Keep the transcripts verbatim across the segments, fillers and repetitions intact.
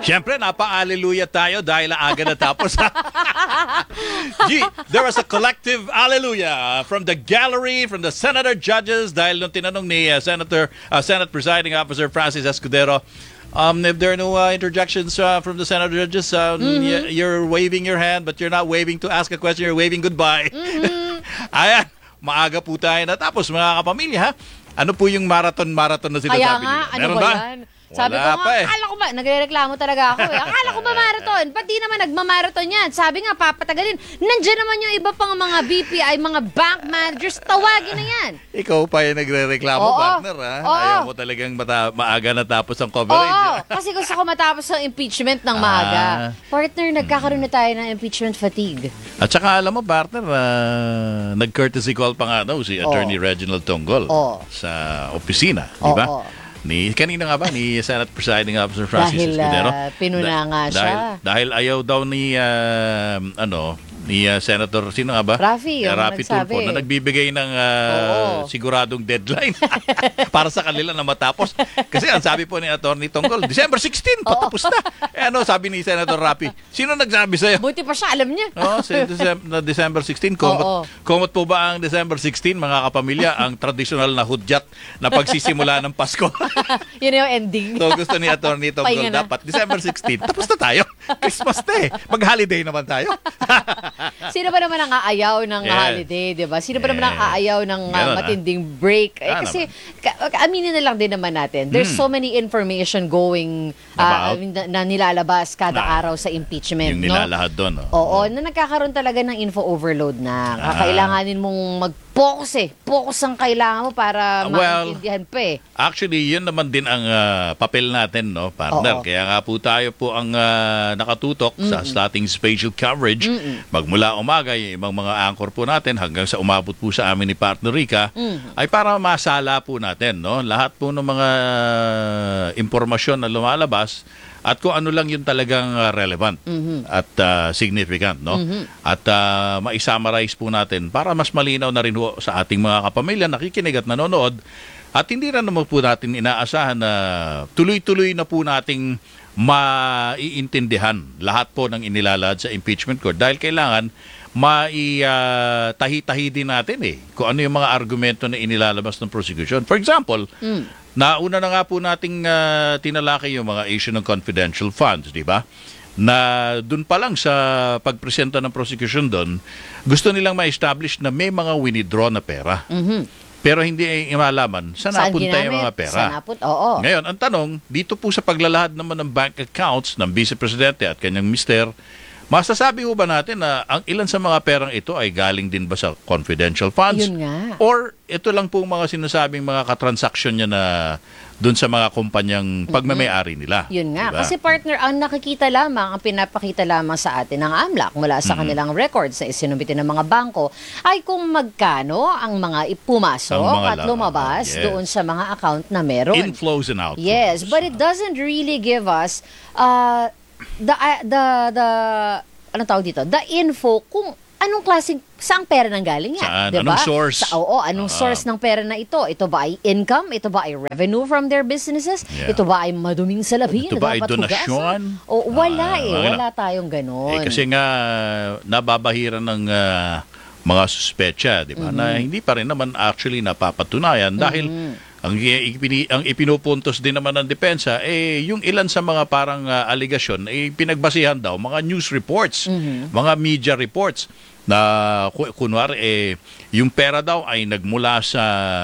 Siyempre, napa-alleluia tayo dahil aga na tapos. Gee, there was a collective alleluia from the gallery, from the senator judges, dahil nung tinanong ni uh, Senator, uh, Senate Presiding Officer Francis Escudero, um, if there are no uh, interjections uh, from the senator judges, um, mm-hmm. y- you're waving your hand, but you're not waving to ask a question, you're waving goodbye. Mm-hmm. Ayan, maaga po tayo natapos, mga kapamilya, ha? Ano po yung marathon-marathon na sinasabi Kaya nila? nga, ano Meron ba ba? yan? Sabi Wala ko pa nga, eh. akala ko ba, nagre-reklamo talaga ako eh. Akala ko ba marathon? Pati naman nagmamarathon yan. Sabi nga, papatagalin. Nandiyan naman yung iba pang mga B P I, mga bank managers, tawagin na yan. Ikaw pa yung nagre-reklamo, Oo. partner, ha? Oo. Ayaw mo talagang mata- maaga natapos ang coverage. Oo, ha? kasi gusto ko matapos ang impeachment ng maaga. Partner, nagkakaroon na tayo ng impeachment fatigue. At saka alam mo, partner, uh, nag-courtesy call pa nga daw si Attorney Oo. Reginald Tonggol Oo. sa opisina, di Oo. ba? Ni kanina nga ba ni Senate Presiding Officer Francis Dahil, Escudero? ah, pinuna nga siya. Dahil, dahil ayaw daw ni uh, ano ni uh, Senator sino nga ba? Raffy, yung Raffy nagsabi. Tulfo na nagbibigay ng uh, siguradong deadline para sa kanila na matapos. Kasi ang sabi po ni Attorney Tonggol, December sixteen, patapos na. Eh ano, sabi ni Senator Raffy, sino nagsabi sa'yo? Buti pa siya, alam niya. Oh, si December, na December sixteen. Kumot, Oo. kumot po ba ang December sixteen, mga kapamilya, ang traditional na hudyat na pagsisimula ng Pasko? Yun yung ending. So gusto ni Attorney Tonggol Pahinga na. dapat December sixteen. Tapos na tayo. Christmas na eh. Mag-holiday naman tayo. Sino ba naman ang aayaw ng Yes. holiday, di ba? Sino ba naman ang Yes. aayaw ng uh, Ganun, ah. matinding break? Eh, Ah, kasi, ka- aminin na lang din naman natin, there's Hmm. so many information going, uh, About? I mean, na, na nilalabas kada Na- araw sa impeachment. Yung no? nilalahad doon. Oh. Oo, na nagkakaroon talaga ng info overload na. Kakailanganin mong mag-focus eh. Focus ang kailangan mo para Ah, well, maintindihan pa eh. Actually, yun naman din ang ah, papel natin, no, partner. Oo. Kaya nga po tayo po ang ah, nakatutok sa ating spatial coverage. Magmula umaga, yung ibang mga anchor po natin hanggang sa umabot po sa amin ni Partner Rica, ay para masala po natin, no? Lahat po ng mga impormasyon na lumalabas at kung ano lang yung talagang ah, relevant at ah, significant, no? At ah, ma-summarize po natin para mas malinaw na rin ho sa ating mga kapamilya nakikinig at nanonood. At hindi na naman po natin inaasahan na tuloy-tuloy na po nating maiintindihan lahat po ng inilalad sa impeachment court dahil kailangan mai-tahi-tahi din natin eh kung ano yung mga argumento na inilalabas ng prosecution. For example, nauna na nga po nating ah, tinalakay yung mga issue ng confidential funds, di ba? Na dun pa lang sa pagpresenta ng prosecution doon, gusto nilang ma-establish na may mga withdraw na pera. Pero hindi ay malaman saan Saan napunta yung ginamit? mga pera. Saan naput- Oo. Ngayon, ang tanong, dito po sa paglalahad naman ng bank accounts ng Vice Presidente at kanyang mister, masasabi ho ba natin na ang ilan sa mga perang ito ay galing din ba sa confidential funds? Yun nga. Or ito lang po mga sinasabing mga katransaksyon niya na dun sa mga kumpanyang pagmamayari nila. Yun nga. Diba? Kasi partner, ang nakikita lamang, ang pinapakita lamang sa atin ng AMLAC mula sa kanilang records na isinubitin ng mga bangko ay kung magkano ang mga ipumasok Ang mga at laman. lumabas Yes. doon sa mga account na meron. Inflows and outflows. Yes, but it doesn't really give us uh, the, uh, the, the, anong tawag dito? The info kung anong klaseng, saang pera nang galing yan. Saan? Diba? Anong source? Sa, oo, anong Ah. source ng pera na ito? Ito ba ay income? Ito ba ay revenue from their businesses? Yeah. Ito ba ay maduming salapi? Ito na ba ay dapat donasyon? hugasan? O, wala Ah, eh. wala. Wala tayong ganon. Eh, kasi nga, nababahiran ng ah, mga suspecha, di ba? Na hindi pa rin naman actually napapatunayan dahil ang, ipini, ang ipinupuntos din naman ng depensa, eh, yung ilan sa mga parang ah, aligasyon, eh, pinagbasihan daw, mga news reports, mga media reports, na ku- kunwari, eh, yung pera daw ay nagmula sa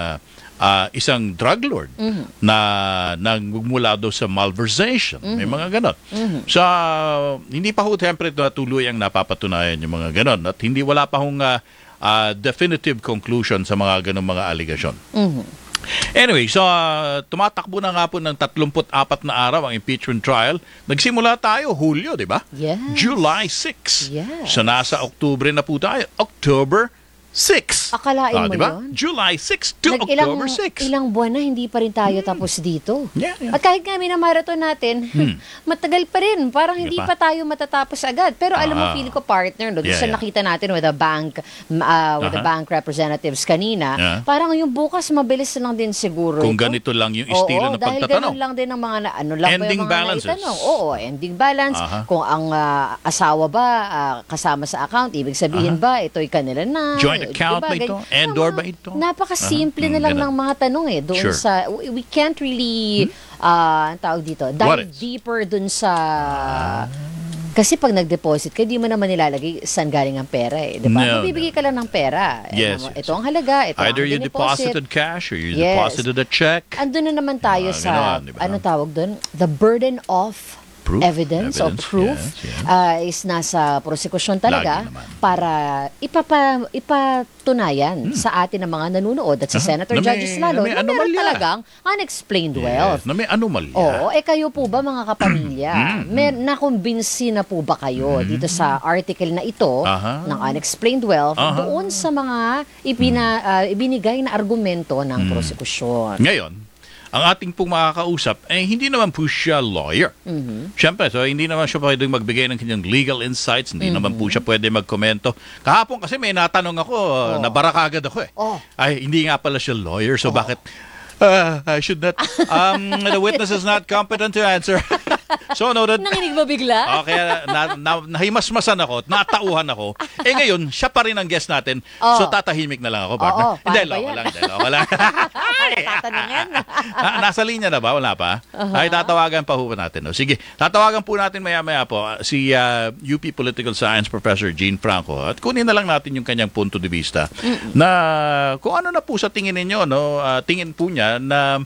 ah, isang drug lord na nagmula daw sa malversation. May mga ganon. Sa hindi pa ho siyempre tuloy ang napapatunayan yung mga ganon at hindi wala pa hong ah, ah, definitive conclusion sa mga ganon mga aligasyon. Anyway, so uh, tumatakbo na nga po ng tatlumpu't apat na araw ang impeachment trial. Nagsimula tayo Hulyo, di ba? Yes. July sixth. Yes. So nasa Oktubre na po tayo. October six. Akalain Ah, mo diba? yun? July sixth to Nag-ilang, October sixth. ilang buwan na hindi pa rin tayo tapos dito. Yeah, yeah. At kahit nga minamarathon natin, matagal pa rin. Parang hindi Diba? pa tayo matatapos agad. Pero alam mo, Ah. feel ko partner, no? Doon Yeah, sa yeah. nakita natin with the bank, uh, with the Aha. bank representatives kanina, Yeah. parang yung bukas mabilis lang din siguro Kung ito. ganito lang yung estilo Oo, ng dahil pagtatanong. ganun lang din ang mga, na, ano lang Ending ba yung mga balances. naitanong. Oo, ending balance. Aha. Kung ang ah, asawa ba ah, kasama sa account, ibig sabihin ba ito'y kanila na. Joint Diba? account ba ito? Ganyan. Endor Mga ba ito? Napakasimple Aha. na Mm, lang ganun. ng mga tanong eh. Doon Sure. Hmm? sa, we, we can't really, ah, ang tawag dito, dive is? deeper doon sa, kasi pag nag-deposit ka, di mo naman nilalagay saan galing ang pera eh. Di ba? No, Magbibigay ka lang ng pera. Eh, Yes, ano, yes. Ito ang halaga, ito Either ang you dineposit. deposited cash or you Yes. deposited a check. Andun na naman tayo Ah, sa, ganon, di ba? ano tawag doon? The burden of Proof? evidence, or Evidence, proof yes, yes. ah, is nasa prosekusyon talaga Lagi naman. para ipapa, ipatunayan sa atin ng mga nanonood at sa Aha. Senator Na may- Judges lalo na may na meron anomalya. talagang unexplained wealth. Yes, na may anomalya. Oo, eh kayo po ba mga kapamilya, may nakumbinsi na po ba kayo dito sa article na ito Aha. ng unexplained wealth Aha. doon sa mga ipina, ah, ibinigay na argumento ng prosekusyon? Ngayon, ang ating pong makakausap, eh hindi naman po siya lawyer. Siyempre, so hindi naman siya pwedeng magbigay ng kanyang legal insights, hindi naman po siya pwede magkomento. Kahapon kasi may natanong ako, oh. nabara kagad ako eh. Oh. Ay, hindi nga pala siya lawyer, so bakit uh, I should not, um, the witness is not competent to answer. So noted. Nanginig ba bigla? Okay, na, na, nahimasmasan ako, natauhan ako. Eh ngayon, siya pa rin ang guest natin. Oo. So tatahimik na lang ako, partner. Oo, Hindi, paano ba loko yan? lang, hindi, loko lang. Tatanungin. Ah, nasa linya na ba? Wala pa? Ay, tatawagan pa ho ba natin. No? Sige, tatawagan po natin maya-maya po ah, si ah, U P Political Science Professor Gene Franco at kunin na lang natin yung kanyang punto de vista na kung ano na po sa tingin ninyo, no? Ah, tingin po niya na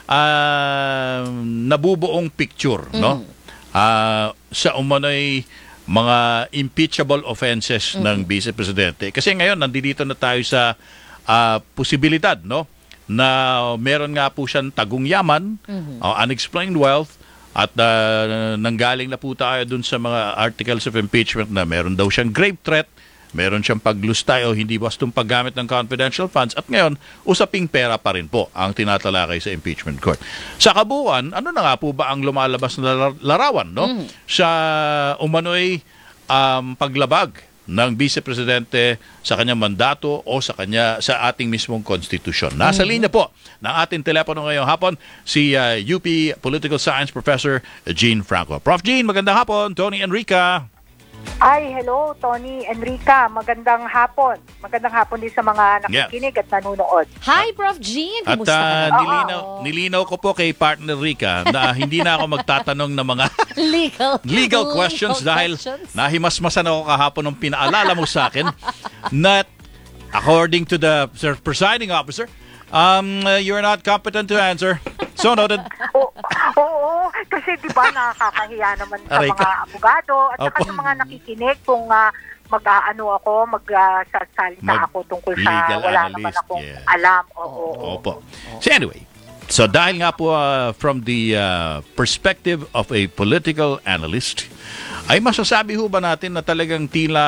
ah, nabubuong picture, no? Ah, sa umano'y mga impeachable offenses ng Vice Presidente. Kasi ngayon, nandito na tayo sa ah, posibilidad, no? Na meron nga po siyang tagong yaman, ah, unexplained wealth, at ah, nanggaling na po tayo dun sa mga articles of impeachment na meron daw siyang grave threat, meron siyang paglustay o hindi bastong paggamit ng confidential funds, at ngayon, usaping pera pa rin po ang tinatalakay sa impeachment court. Sa kabuuan, ano na nga po ba ang lumalabas na lar- larawan, no? Sa umano'y um, paglabag ng Vice Presidente sa kanyang mandato o sa kanya sa ating mismong konstitusyon. Nasa linya po ng ating telepono ngayong hapon si uh, U P Political Science Professor Gene Franco. Prof Gene, magandang hapon. Tony Enrica. Ay, hello, Tony, Enrica. Magandang hapon. Magandang hapon din sa mga nakikinig at nanonood. Hi, Prof Gene. At Kumusta ka uh, naman? nilinaw, nilinaw ko po kay partner Rica na hindi na ako magtatanong ng mga Legal. legal questions dahil nahimasmasan ako kahapon nung pinaalala mo sa akin na according to the sir, presiding officer, um, uh, you're not competent to answer. So noted. Oo, oo, kasi di ba nakakahiya naman sa Aray mga ka. abogado at saka Opo. sa mga nakikinig kung uh, mag-aano ako, magsasalita Mag- ako tungkol sa legal wala analyst, naman akong yeah. alam. Oo, oo. Opo. So anyway, so dahil nga po uh, from the uh, perspective of a political analyst, ay masasabi ho ba natin na talagang tila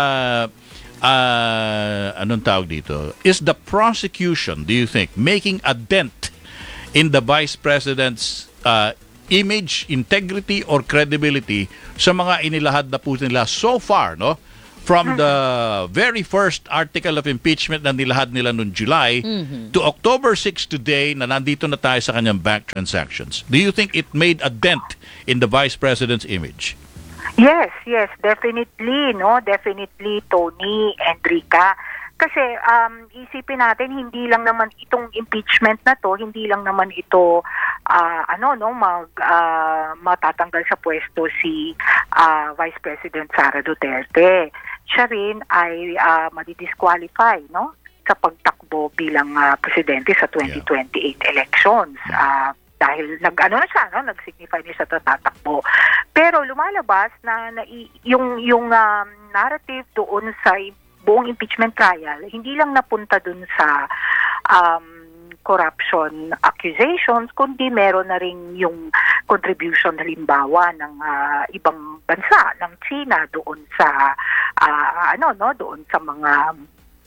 uh, anong tawag dito? Is the prosecution, do you think, making a dent in the Vice President's uh, image, integrity, or credibility sa mga inilahad na po nila so far, no? From the very first article of impeachment na nilahad nila noong July to October sixth today na nandito na tayo sa kanyang bank transactions. Do you think it made a dent in the Vice President's image? Yes, yes, definitely, no? Definitely, Tony, Enrica. Kasi um, isipin natin, hindi lang naman itong impeachment na to, hindi lang naman ito ah, ano no mag ah, matatanggal sa pwesto si ah, Vice President Sara Duterte. Siya rin ay uh, madi-disqualify, no, sa pagtakbo bilang ah, presidente sa twenty twenty-eight elections. Ah, dahil nag-ano na siya, no, nag-signify niya sa tatakbo. Pero lumalabas na, na yung yung um, narrative doon sa buong impeachment trial, hindi lang napunta dun sa um, corruption accusations, kundi meron na rin yung contribution halimbawa ng uh, ibang bansa, ng China doon sa uh, ano no, doon sa mga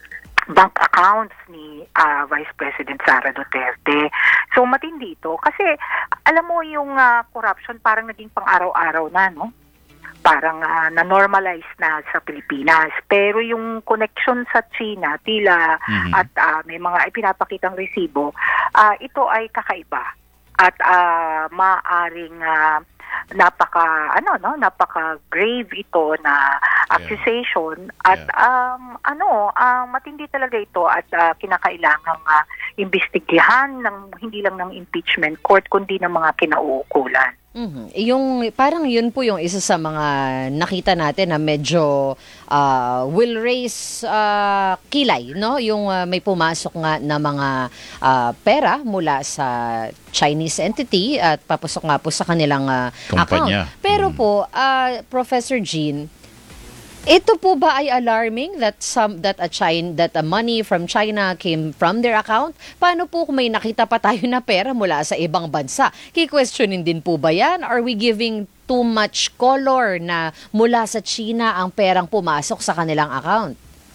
bank accounts ni ah, Vice President Sara Duterte. So matindi ito kasi alam mo yung ah, corruption parang naging pang-araw-araw na, no? Parang ah, na-normalize na sa Pilipinas. Pero yung connection sa China, tila Mhm. at ah, may mga ipinapakitang resibo, ah, ito ay kakaiba. At ah, maaring ah, napaka ano no napaka grave ito na accusation at um, ano ah, matindi talaga ito at ah, kinakailangang uh, imbestigahan ng hindi lang ng impeachment court kundi ng mga kinauukulan. Mhm. Yung parang yun po yung isa sa mga nakita natin na medyo ah, will raise ah, kilay, no? Yung ah, may pumasok nga na mga ah, pera mula sa Chinese entity at papasok nga po sa kanilang ah, Kumpanya. account. Pero Mm. po, ah, Professor Jean, ito po ba ay alarming that some that a China that a money from China came from their account? Paano po kung may nakita pa tayo na pera mula sa ibang bansa? Ki-questionin din po ba yan? Are we giving too much color na mula sa China ang perang pumasok sa kanilang account?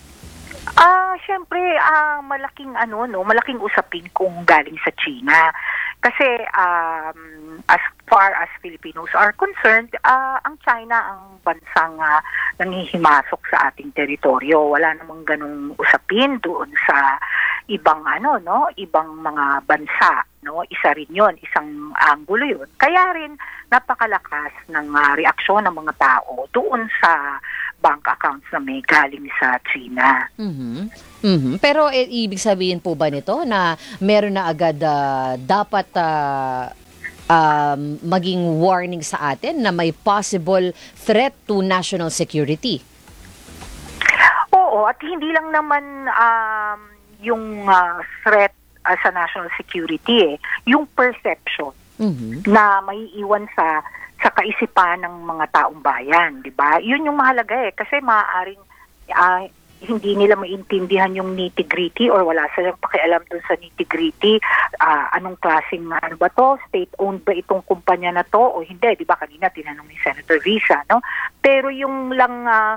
Ah, syempre, ah malaking ano no, malaking usapin kung galing sa China. Kasi um, as far as Filipinos are concerned, ah, ang China ang bansang ah, nangihimasok sa ating teritoryo. Wala namang ganung usapin doon sa ibang ano no, ibang mga bansa, no? Isa rin 'yon, isang anggulo 'yon. Kaya rin napakalakas ng ah, reaksyon ng mga tao doon sa bank accounts na may galing sa China. Mhm. Mhm. Pero eh, ibig sabihin po ba nito na meron na agad ah, dapat ah, um, maging warning sa atin na may possible threat to national security? Oo, at hindi lang naman um, yung ah, threat ah, sa national security eh, yung perception Mhm. na may iwan sa sa kaisipan ng mga taong bayan, 'di ba? 'Yun yung mahalaga eh kasi maaaring ah, hindi nila maintindihan yung nitty-gritty or wala silang pakialam dun sa nitty-gritty. Ah, anong klaseng ano ba to? State-owned ba itong kumpanya na to o hindi? 'Di ba kanina tinanong ni Senator Risa, no? Pero yung lang ah,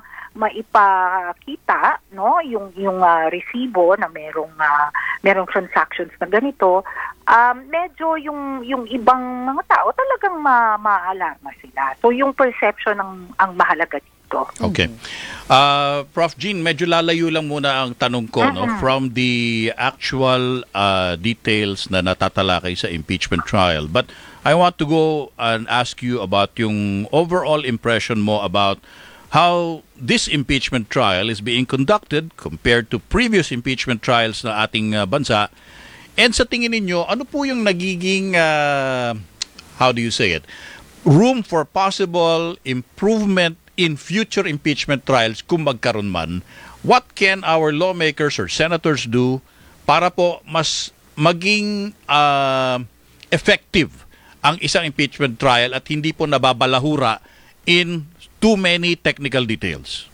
maipakita, no, yung yung ah, resibo na merong ah, merong transactions na ganito, um, medyo yung yung ibang mga tao talagang ma maalarma sila. So yung perception ang ang mahalaga dito. Okay. Uh, Prof Jean, medyo lalayo lang muna ang tanong ko no Mhm. from the actual uh, details na natatalakay sa impeachment trial. But I want to go and ask you about yung overall impression mo about how this impeachment trial is being conducted compared to previous impeachment trials na ating uh, bansa. And sa tingin ninyo, ano po yung nagiging, uh, how do you say it, room for possible improvement in future impeachment trials kung magkaroon man? What can our lawmakers or senators do para po mas maging uh, effective ang isang impeachment trial at hindi po nababalahura in too many technical details?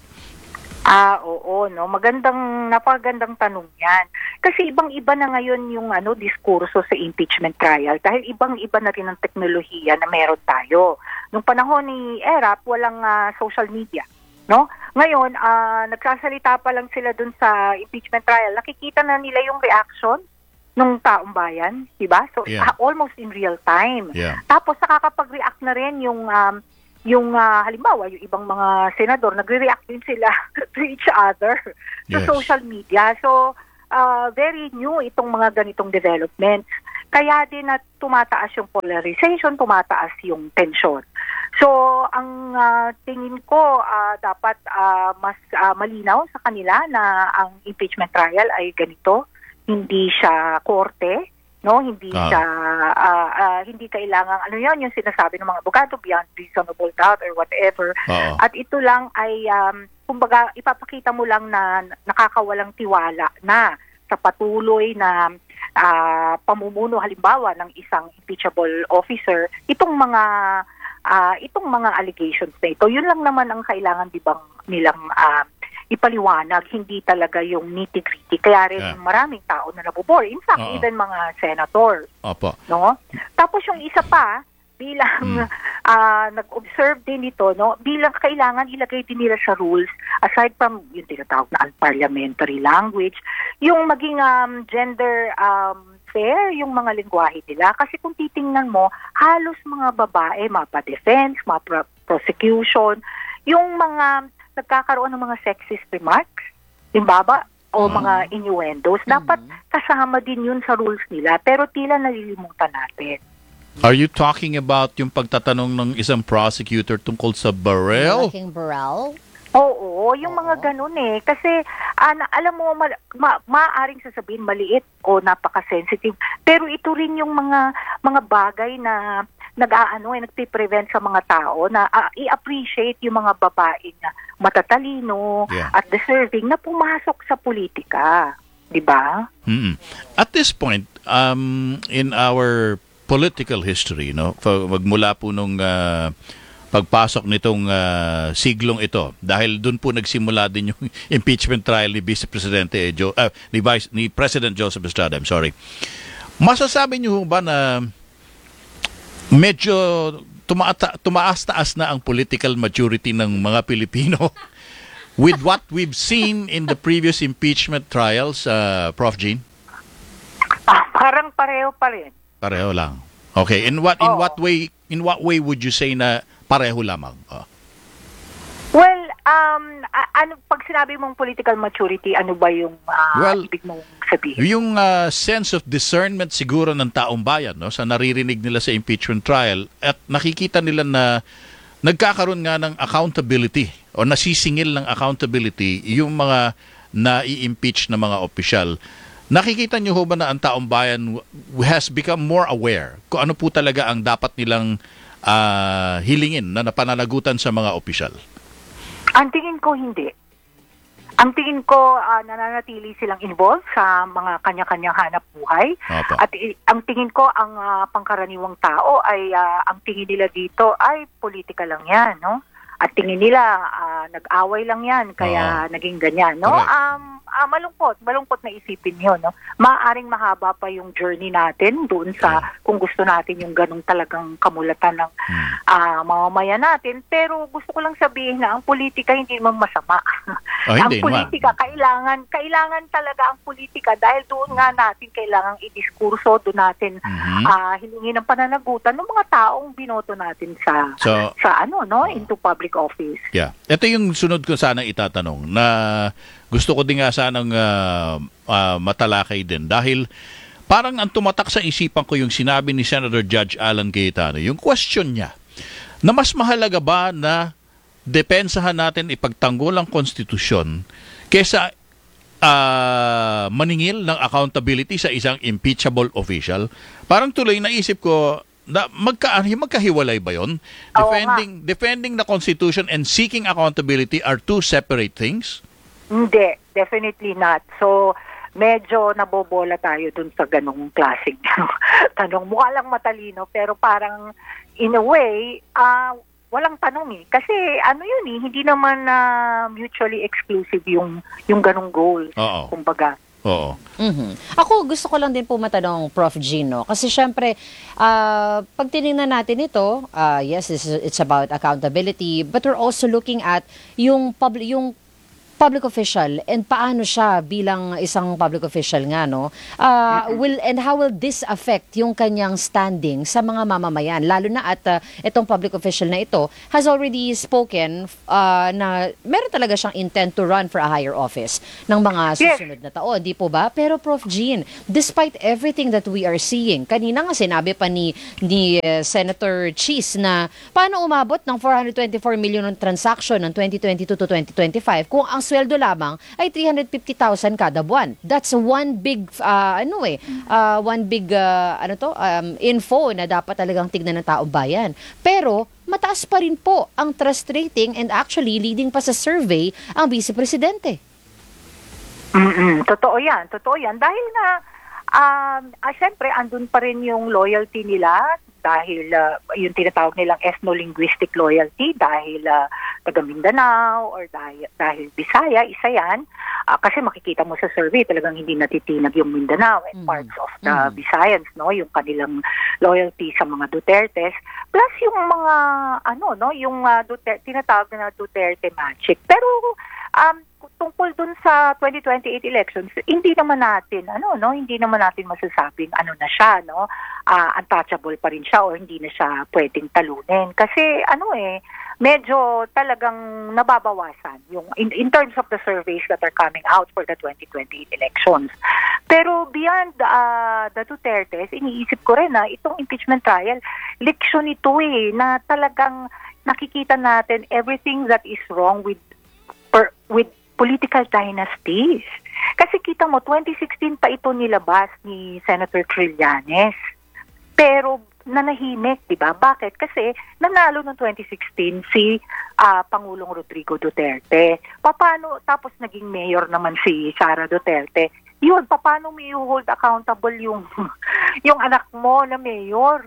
Ah, oo, no. Magandang, napakagandang tanong 'yan. Kasi ibang-iba na ngayon yung ano diskurso sa impeachment trial dahil ibang-iba na rin ang teknolohiya na meron tayo. Nung panahon ni Erap, walang ah, social media, no? Ngayon, ah, nagsasalita pa lang sila dun sa impeachment trial. Nakikita na nila yung reaction ng taong bayan, 'di ba? So Yeah. ah, almost in real time. Yeah. Tapos nakakapag-react na rin yung um, yung ah, halimbawa yung ibang mga senador nagre-react din sila to each other sa Yes. social media. So ah, very new itong mga ganitong developments. Kaya din na tumataas yung polarization, tumataas yung tension. So ang ah, tingin ko ah, dapat ah, mas ah, malinaw sa kanila na ang impeachment trial ay ganito, hindi siya korte, no, hindi Ah. siya ah, ah, hindi kailangan ano 'yon yung sinasabi ng mga abogado beyond reasonable doubt or whatever. Oo. At ito lang ay um, kumbaga ipapakita mo lang na nakakawalang tiwala na sa patuloy na ah, pamumuno halimbawa ng isang impeachable officer itong mga ah, itong mga allegations na ito. Yun lang naman ang kailangan di bang nilang ah, ipaliwanag, hindi talaga yung nitty-gritty. Kaya rin Yeah. maraming tao na nabobore. In fact, Oo. even mga senators, Opo. no? Tapos yung isa pa, bilang ah, nag-observe din ito, no, bilang kailangan ilagay din nila sa rules, aside from yung tinatawag na unparliamentary language, yung maging um, gender um, fair yung mga lingwahe nila. Kasi kung titingnan mo, halos mga babae, mapa-defense, mapa-prosecution, yung mga nagkakaroon ng mga sexist remarks, yung baba, o mga innuendos, dapat kasama din yun sa rules nila. Pero tila nalilimutan natin. Are you talking about yung pagtatanong ng isang prosecutor tungkol sa barrel? Malaking barrel? Oo, yung mga ganun eh. Kasi, ah, na- alam mo, ma- ma- maaaring sasabihin maliit o napaka-sensitive. Pero ito rin yung mga mga bagay na nag-aano eh, nagpe-prevent sa mga tao na ah, i-appreciate yung mga babaeng na matatalino Yeah. at deserving na pumasok sa politika. Di ba? Mm-mm. At this point, um, in our political history, no, fa- magmula po nung ah, pagpasok nitong ah, siglong ito, dahil doon po nagsimula din yung impeachment trial ni Vice Presidente eh, Jo- ah, ni, Vice, ni President Joseph Estrada, I'm sorry. Masasabi niyo ba na medyo tumaata, tumaas-taas na ang political maturity ng mga Pilipino with what we've seen in the previous impeachment trials, uh, Prof Jean? Ah, parang pareho pa rin. Pareho lang. Okay, in what in Oo. what way in what way would you say na pareho lamang? Oh. Well, um, a- ano pag sinabi mong political maturity, ano ba yung ah, Well, ibig mong sabihin? Yung uh, sense of discernment siguro ng taong bayan, no, sa naririnig nila sa impeachment trial at nakikita nila na nagkakaroon nga ng accountability o nasisingil ng accountability yung mga nai-impeach na mga opisyal. Nakikita niyo ho ba na ang taong bayan has become more aware kung ano po talaga ang dapat nilang ah, hilingin na napananagutan sa mga opisyal? Ang tingin ko hindi. Ang tingin ko ah, nananatili silang involved sa mga kanya-kanyang hanap buhay. Opo. At i- ang tingin ko ang ah, pangkaraniwang tao ay ah, ang tingin nila dito ay politika lang 'yan, no? At tingin nila ah, nag-away lang 'yan kaya naging ganyan, no? Correct. Um ah, malungkot, malungkot na isipin 'yon, no? Maaaring mahaba pa yung journey natin doon sa kung gusto natin yung ganung talagang kamulatan ng ah, mamamayan natin, pero gusto ko lang sabihin na ang politika hindi naman masama. Oh, ang hindi naman. politika kailangan kailangan talaga ang politika dahil doon nga natin kailangang i-diskurso, doon natin Mhm. ah, hilingin ng pananagutan ng mga taong binoto natin sa So, sa ano no into public office. yeah. Ito yung sunod ko sana itatanong na gusto ko din nga sanang ah, ah, matalakay din dahil parang ang tumatak sa isipan ko yung sinabi ni Senator Judge Alan Cayetano, yung question niya, na mas mahalaga ba na depensahan natin ipagtanggol ang konstitusyon kesa ah, maningil ng accountability sa isang impeachable official? Parang tuloy naisip ko, na magka, magkahiwalay ba yun? Oo Defending, defending the Constitution and seeking accountability are two separate things? Hindi, definitely not. So medyo nabobola tayo dun sa ganong klaseng tanong. Mukha lang matalino pero parang in a way, ah walang tanong eh. Kasi ano yun eh, hindi naman ah, mutually exclusive yung yung ganong goal. Oo. Kumbaga. Oo. Mhm. Ako, gusto ko lang din po matanong, Prof Gino, kasi syempre, ah, pag tinignan natin ito, ah, yes, this is- it's about accountability, but we're also looking at yung public, yung public official and paano siya bilang isang public official nga, no? Ah, will, and how will this affect yung kanyang standing sa mga mamamayan? Lalo na at ah, itong public official na ito has already spoken ah, na meron talaga siyang intent to run for a higher office ng mga Yes. susunod na taon, di po ba? Pero Prof Jean, despite everything that we are seeing, kanina nga sinabi pa ni, ni uh, Senator Cheese na paano umabot ng four hundred twenty-four million ng transaction ng twenty twenty-two to twenty twenty-five kung ang sweldo lamang ay three hundred fifty thousand kada buwan. That's one big, uh, ano eh, uh, one big, uh, ano to, um, info na dapat talagang tignan ng taong bayan. Pero, mataas pa rin po ang trust rating and actually leading pa sa survey ang Vice Presidente. Mm-mm. Totoo yan, totoo yan. Dahil nga, um, ah, syempre, andun pa rin yung loyalty nila dahil ah, yung tinatawag nilang ethno-linguistic loyalty dahil ah, taga Mindanao or dahil, dahil Bisaya, isa yan. Ah, kasi makikita mo sa survey, talagang hindi natitinag yung Mindanao and Mm. parts of the Mm. Visayans, no, yung kanilang loyalty sa mga Dutertes, plus yung mga ano, no, yung uh, Duterte, tinatawag na Duterte magic. Pero um tungkol dun sa twenty twenty-eight elections, hindi naman natin ano, no, hindi naman natin masasabing ano na siya, no, ah, untouchable pa rin siya o hindi na siya pwedeng talunin kasi ano eh medyo talagang nababawasan yung in, in terms of the surveys that are coming out for the twenty twenty-eight elections. Pero beyond uh, the Dutertes, iniisip ko rin na itong impeachment trial, leksyon ito eh, na talagang nakikita natin everything that is wrong with per, with political dynasties. Kasi kita mo, twenty sixteen pa ito nilabas ni Senator Trillanes. Pero nanahimik, di ba? Bakit? Kasi nanalo noong twenty sixteen si uh, Pangulong Rodrigo Duterte. Paano, tapos naging mayor naman si Sara Duterte. Yun, paano mo i-hold accountable yung, yung anak mo na mayor?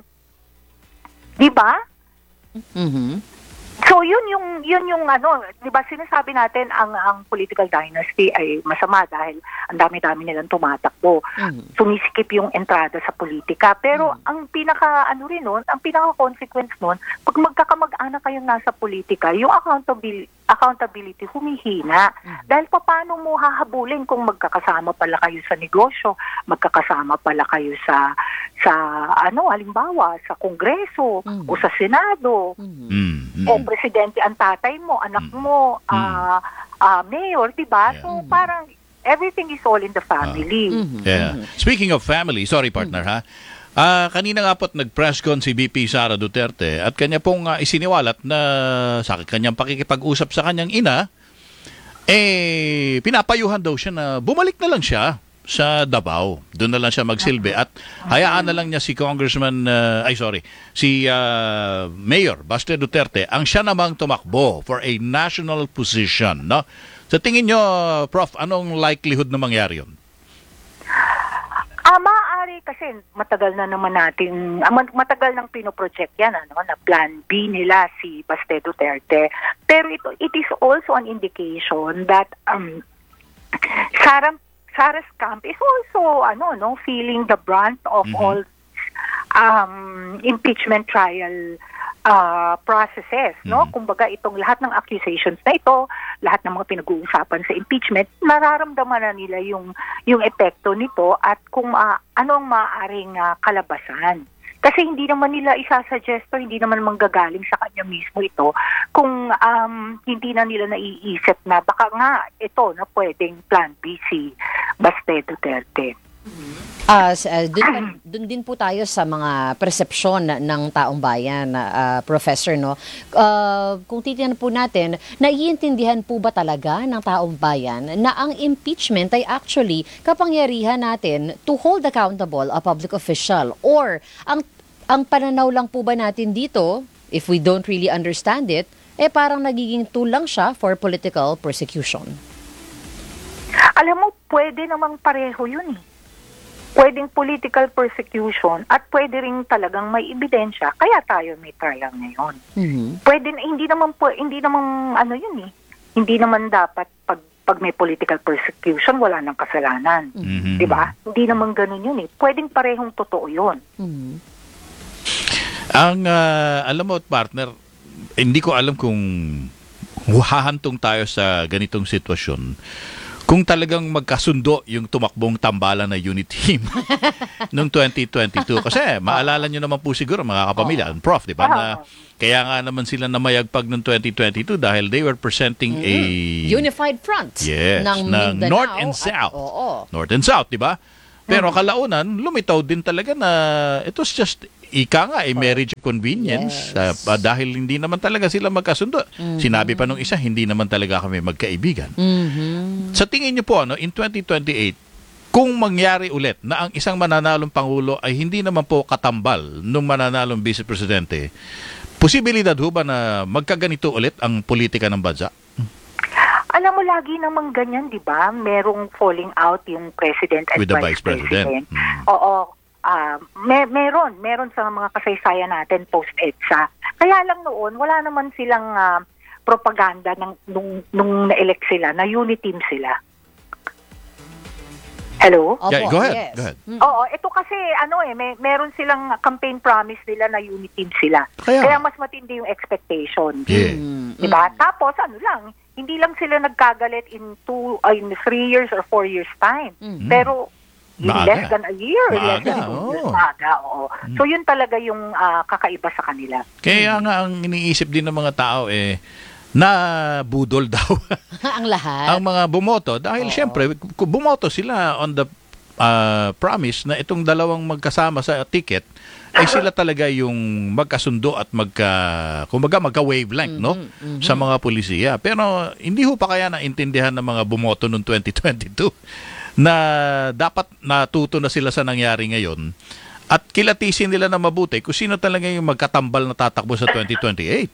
Di ba? Mhm. So yun yung yun yung ano, 'di ba sinasabi natin ang ang political dynasty ay masama dahil ang dami-dami nilang tumatakbo. Mhm. Sumisikip yung entrada sa politika. Pero Mhm. ang pinaka ano rin noon, ang pinaka consequence noon, pag magkakamag-anak kayong nasa politika, yung accountability accountability humihina. Mhm. Dahil paano mo hahabulin kung magkakasama pala kayo sa negosyo, magkakasama pala kayo sa sa ano, halimbawa sa Kongreso Mhm. o sa Senado. Mhm. Mm, mm. O presidente ang tatay mo, anak mo, ah ah, mayor, 'di ba? Yeah. So parang everything is all in the family. Mhm. Yeah. Mhm. Speaking of family, sorry partner ha. Ah, kanina nga po't nag-press con si B P Sara Duterte at kanya pong ah, isiniwalat na sa kanyang pakikipag-usap sa kanyang ina, eh pinapayuhan daw siya na bumalik na lang siya sa Davao. Doon na lang siya magsilbi at hayaan na lang niya si Congressman, ah, ay sorry, si ah, Mayor Baste Duterte ang siya namang tumakbo for a national position, no? Sa tingin nyo, Prof, anong likelihood na mangyari yun? Ah, maaari kasi matagal na naman natin, ah, mat- matagal nang pinoproject yan, ano, na plan B nila si Baste Duterte. Pero ito, it is also an indication that um, Sara, Sara's camp is also, ano, no, feeling the brunt of Mhm. all um, impeachment trial uh, processes, no? Mhm. Kumbaga itong lahat ng accusations na ito, lahat ng mga pinag-uusapan sa impeachment, nararamdaman na nila yung yung epekto nito at kung uh, anong maaaring uh, kalabasan. Kasi hindi naman nila isasuggest o hindi naman manggagaling sa kanya mismo ito kung um, hindi na nila naiisip na baka nga ito na pwedeng plan B si Baste Duterte. Ah, s- ah, dun, dun din po tayo sa mga persepsyon na- ng taong bayan, ah, Professor, no? Ah, kung titingnan po natin, naiintindihan po ba talaga ng taong bayan na ang impeachment ay actually kapangyarihan natin to hold accountable a public official? Or ang ang pananaw lang po ba natin dito, if we don't really understand it, eh parang nagiging tool lang siya for political persecution? Alam mo, pwede namang pareho yun eh. Pwedeng political persecution at pwede rin talagang may ebidensya kaya tayo may trial ngayon. Mhm. Pwede hindi naman po hindi naman ano yun eh. Hindi naman dapat pag pag may political persecution wala nang kasalanan. Mhm. 'Di ba? Hindi naman ganoon yun eh. Pwedeng parehong totoo yun. Mhm. Ang ah, alam mo partner, hindi ko alam kung hahantong tayo sa ganitong sitwasyon. Kung talagang magkasundo yung tumakbong tambalan na unit team noong twenty twenty-two. Kasi maalala nyo naman po siguro mga kapamilya, ang Prof, di ba? Na, kaya nga naman sila namayagpag noong twenty twenty-two dahil they were presenting a Unified Front Yes, ng na Mindanao North and at- South. oo. North and South, di ba? Pero kalaunan, lumitaw din talaga na it was just ika nga, a marriage of convenience. Yes. Ah, dahil hindi naman talaga sila magkasundo. Sinabi pa nung isa, hindi naman talaga kami magkaibigan. Mhm. Sa tingin niyo po, ano, in twenty twenty-eight, kung mangyari ulit na ang isang mananalong Pangulo ay hindi naman po katambal nung mananalong Vice Presidente, posibilidad ho ba na magkaganito ulit ang politika ng bansa? Alam mo lagi namang ganyan, 'di ba? Merong falling out yung president at With the vice Vice President. president. Mm. Oo. Ah, may, meron, meron sa mga kasaysayan natin post-EDSA. Kaya lang noon, wala naman silang ah, propaganda ng nung, nung na-elect sila, na unity team sila. Hello? Opo, Yeah, go ahead, yes. go ahead. Mm. Oo, ito kasi ano eh, may meron silang campaign promise nila na unity team sila. Kaya- Kaya mas matindi yung expectation. Yeah. Mm, Diba? Tapos ano lang, hindi lang sila nagkagalit in two, uh, in three years or four years time. Mm. Pero in Maaga. less than a year, less Maaga, than two years, oo. maaga, oo. So yun talaga yung ah, kakaiba sa kanila. Kaya nga ang iniisip din ng mga tao eh, na budol daw Ang lahat. ang mga bumoto dahil syempre kung bumoto sila on the uh, promise na itong dalawang magkasama sa ticket ay sila talaga yung magkasundo at magka kumbaga magka-wavelength no sa mga pulisiya. Pero hindi ho pa kaya naintindihan ng mga bumoto noong twenty twenty-two na dapat natuto na sila sa nangyari ngayon at kilatisin nila na mabuti kung sino talaga yung magkatambal na tatakbo sa twenty twenty-eight.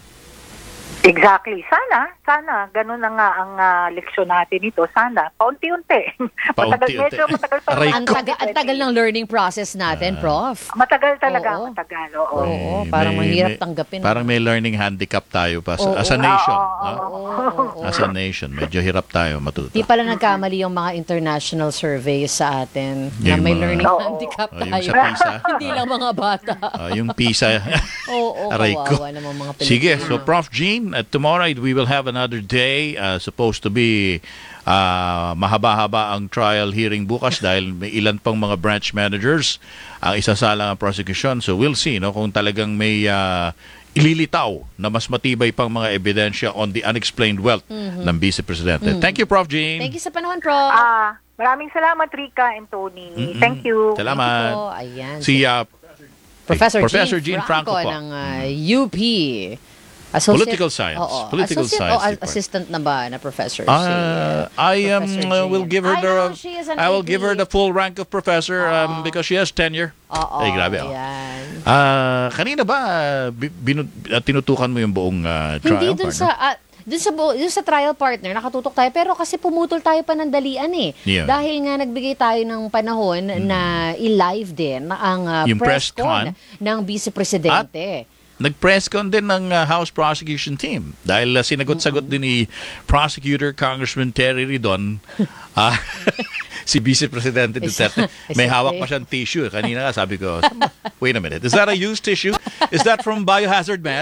Exactly. Sana, sana, ganun na nga ang ah, leksyon natin ito. Sana, paunti-unti. matagal, Paunti-unti. medyo matagal pa. Aray ang, ko. taga, ang tagal ng learning process natin, Prof. Matagal talaga, Oo. matagal. Oo. Oo, Eh, parang may- mahirap may- tanggapin. Parang may learning handicap tayo pa sa, Oo. as a nation. Oo, no? Oo, oo, oo. As a nation, medyo hirap tayo matuto. Di pala nagkamali yung mga international surveys sa atin na Yung may mga- learning Oo. handicap Oh, yung tayo. sa PISA. Hindi lang mga bata. Ah, yung PISA. Oo, Aray ko. kawawa naman mga Pilipino. Sige, so Prof Jean, uh, tomorrow we will have another day uh, supposed to be uh, mahaba-haba ang trial hearing bukas dahil may ilan pang mga branch managers ang isasalang ang prosecution. So we'll see no kung talagang may uh, ililitaw na mas matibay pang mga ebidensya on the unexplained wealth ng Vice Presidente. Thank you, Prof Jean. Thank you sa panahon, Prof. Ah, maraming salamat, Rika and Tony. Mm-mm. Thank you. Salamat. Po, ayan. Si uh, Professor, Professor Jean Jean Franco, Franco po. ng uh, U P. Associate- Political Science. Oo, Political associate, Science oh, Department. assistant na ba na professor? si, Uh, uh, I um, Professor uh, will Jean. give her I the know, she is an I will A P. give her the full rank of professor um, Oo. because she has tenure. Oo, Ay, grabe. Oh. ayan. Ah, kanina ba uh, bi- binu- uh, tinutukan mo yung buong uh, trial? Hindi dun partner? sa ah, dun sa bu- dun sa trial partner nakatutok tayo pero kasi pumutol tayo pa ng dalian eh. Yeah. Dahil nga nagbigay tayo ng panahon na i-live din ang ah, Yung press press con. con ng Vice Presidente. Nag-press con din ng uh, House Prosecution Team dahil uh, sinagot-sagot din ni Prosecutor Congressman Terry Ridon ah, si Vice Presidente Duterte. May hawak pa siyang tissue. Kanina nga sabi ko, wait a minute, is that a used tissue? Is that from Biohazard Man?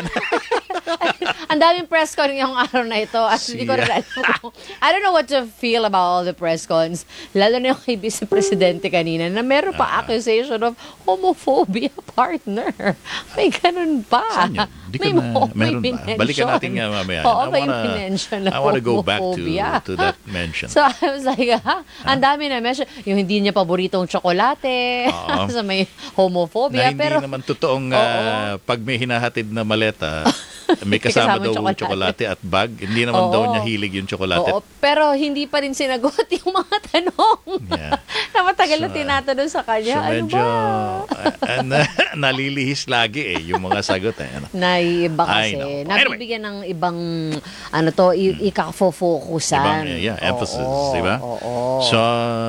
Ang daming press con yung araw na ito. At hindi ko rin Siya. alam kung- I don't know what to feel about all the press cons. Lalo na yung kay Vice Presidente kanina na meron pa accusation of homophobia partner. May ganun pa. Saan yun? Hindi ko may, na- mo- meron may ba? mention. Balikan natin nga mamaya. Oo, I may wanna- mention na I wanna go back to, homophobia. to that mention. So, I was like, ha? Ang dami na mention. Yung hindi niya paboritong tsokolate. Oo. So, may homophobia. na hindi pero, naman totoong Oo. ah, pag may hinahatid na maleta, may kasama kasama daw tsokolate. tsokolate at bag. Hindi naman Oo. daw niya hilig yung tsokolate. Oo, pero hindi pa rin sinagot yung mga tanong. Yeah. na matagal na So, tinatanong sa So kanya. ano medyo ba? ah, na- nalilihis lagi eh yung mga sagot eh. Ano? Naiiba I kasi. know. Nabibigyan ng ibang, ano to, i- ika-focusan. Ibang, yeah, emphasis, Oo, di ba? Oo. So,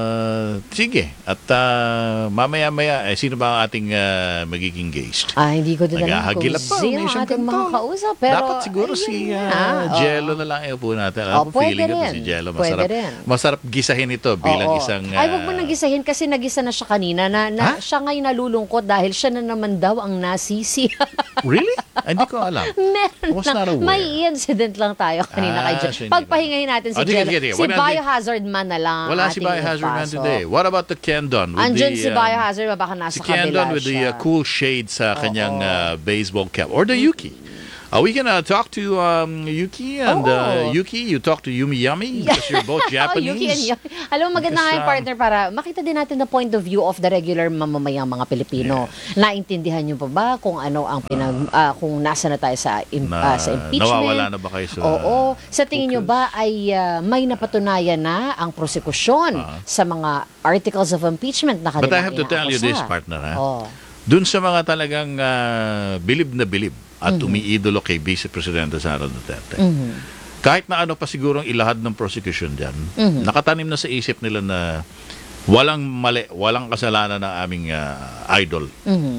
sige. At ah, mamaya-maya, eh, sino ba ang ating ah, magiging guest? Ah, hindi ko din alam kung Naghahagilap pa, sino may ang isang ating kanto. mga kausap. Pero, Dapat siguro ayun si na. ah, Oo. Jello na lang yung po natin. Alam Oh, ko, pwede feeling ko rin. si Jello. Pwede Masarap, rin. masarap gisahin ito bilang Oo. isang... Ay, wag mo ah, nang gisahin kasi nagisa na siya kanina na, na Ha? siya ngayon nalulungkot dahil siya na naman daw ang nasisi. Really? Ay, hindi ko alam. Meron Was lang. not aware. May incident lang tayo kanina Ah, kay so Jello. hindi Pagpahingahin natin si Oh, sige, Jello. sige, sige. Si Wala, di- Biohazard Man na lang ang Wala si ating Biohazard Man ipasok. today. What about the Ken Don? With Andyan the, si um, Biohazard, baka nasa Si Ken kabila Don with the siya. uh, cool shade sa kanyang Oo. uh, baseball cap. Or the Yuki. Uh, we can uh, talk to um, Yuki and uh, Oo. Yuki, you talk to Yumi Yummy because you're both Oh, Yuki and Japanese. Yuki. Alam mo, maganda Because, nga yung um, partner para makita din natin the point of view of the regular mamamayang mga Pilipino. Naintindihan niyo pa ba kung ano ang pinag ah, kung nasa na tayo sa im- Na, ah, sa impeachment? nawawala na ba kayo sa... Oo. Sa tingin niyo focus? ba ay ah, may napatunayan na ang prosekusyon Ah. sa mga articles of impeachment na But I kanilang have to tell you this, inaakusa? partner. Ha? Oh. Dun sa mga talagang uh, bilib na bilib at Mhm. umiidolo kay Vice Presidente Sara Duterte. Mhm. Kahit na ano pa sigurong ilahad ng prosecution dyan, Mhm. nakatanim na sa isip nila na walang mali, walang kasalanan ng aming ah, idol. Mhm.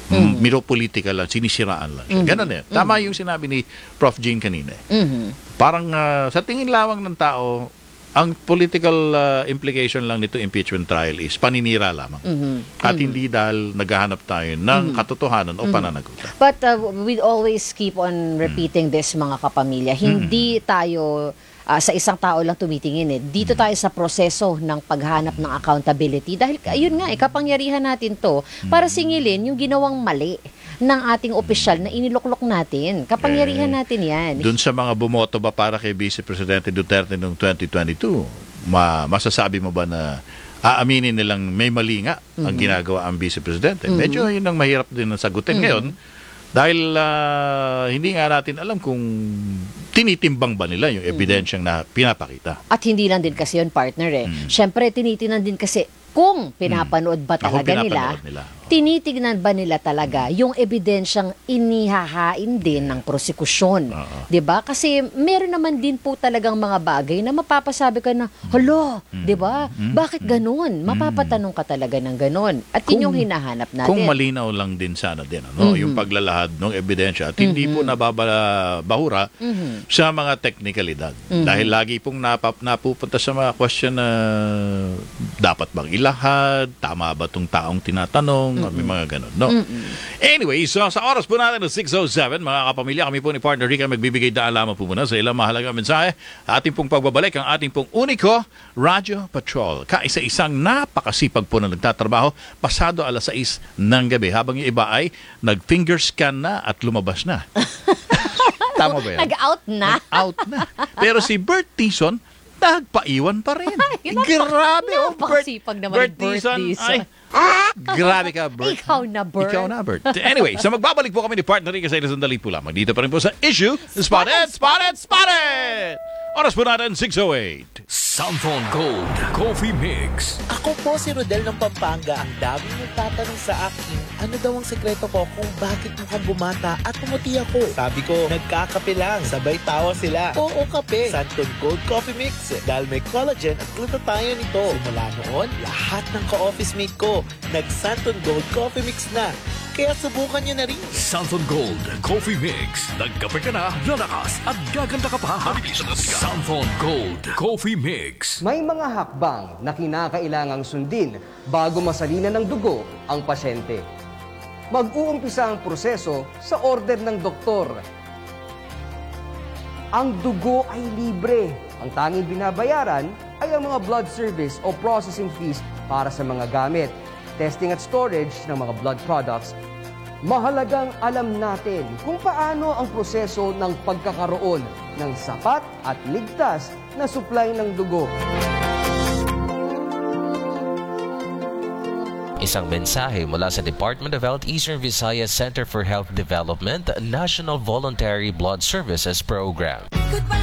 Mm. Miro-political lang, sinisiraan lang siya. Ganun eh. Tama yung sinabi ni Prof Jean kanina. Mhm. Parang ah, sa tingin lawang ng tao, ang political ah, implication lang nito impeachment trial is paninira lamang. Mhm. At hindi dahil naghahanap tayo ng katotohanan o pananagutan. But uh, we always keep on repeating this, mga kapamilya. Hindi tayo ah, sa isang tao lang tumitingin eh. Dito tayo sa proseso ng paghanap ng accountability. Dahil, ayun nga, eh, kapangyarihan natin to para singilin yung ginawang mali ng ating opisyal na iniluklok natin. Kapangyarihan Eh, natin yan. Doon sa mga bumoto ba para kay Vice Presidente Duterte noong twenty twenty-two, ma masasabi mo ba na aaminin nilang may mali nga ang ginagawa ang Vice Presidente? Medyo yun ang mahirap din na sagutin ngayon dahil ah, hindi nga natin alam kung tinitimbang ba nila yung ebidensyang na pinapakita. At hindi lang din kasi yun, partner eh. Siyempre, tinitinan din kasi kung pinapanood ba Ako talaga nila, pinapanood nila. tinitignan ba nila talaga yung ebidensyang inihahain din ng prosekusyon. Oo. 'Di ba? Kasi meron naman din po talagang mga bagay na mapapasabi ka na, "Hala, 'di ba? Bakit ganoon?" Mapapatanong ka talaga ng ganoon. At yun Kung- yung hinahanap natin. Kung malinaw lang din sana din ano, yung paglalahad ng ebidensya at hindi po nababahura sa mga teknikalidad. Dahil lagi pong napap, napupunta sa mga question na dapat bang ilahad, tama ba tong taong tinatanong, may mga ganun, no? Anyway, so sa oras po natin ng six oh seven, mga kapamilya, kami po ni Partner Rica magbibigay daan lamang po muna sa ilang mahalagang mensahe. Ating pong pagbabalik ang ating pong Unico Radio Patrol. Kaisa-isang napakasipag po na nagtatrabaho pasado alas sais ng gabi habang yung iba ay nag-finger scan na at lumabas na. Tama ba yan? Nag-out na. Out na. Pero si Bert Tison, nagpaiwan pa rin. Grabe, oh, Bert. Napakasipag naman ni Bert Tison. Ay, grabe ka, Bert. Ikaw na, Bert. Ikaw na, Bert. Anyway, so magbabalik po kami ni Partner Rica sa ilang sandali po lamang. Dito pa rin po sa issue, Spotted, Spotted, Spotted! Oras po natin, six oh eight. Samphon Gold Coffee Mix. Ako po si Rodel ng Pampanga. Ang daming nagtatanong sa akin, ano daw ang sekreto ko kung bakit mukhang bumata at pumuti ako. Sabi ko, nagkakape lang. Sabay tawa sila. Oo, kape. Santon Gold Coffee Mix. Dahil may collagen at glutathione nito. Simula noon, lahat ng ka-office mate ko, nag-Santon Gold Coffee Mix na. Kaya subukan nyo na rin. Samphon Gold Coffee Mix. Nagkape ka na, lalakas at gaganda ka pa. Samphon Gold Coffee Mix. May mga hakbang na kinakailangang sundin bago masalina ng dugo ang pasyente. Mag-uumpisa ang proseso sa order ng doktor. Ang dugo ay libre. Ang tanging binabayaran ay ang mga blood service o processing fees para sa mga gamit, testing at storage ng mga blood products. Mahalagang alam natin kung paano ang proseso ng pagkakaroon ng sapat at ligtas na supply ng dugo. Isang mensahe mula sa Department of Health Eastern Visayas Center for Health Development, National Voluntary Blood Services Program.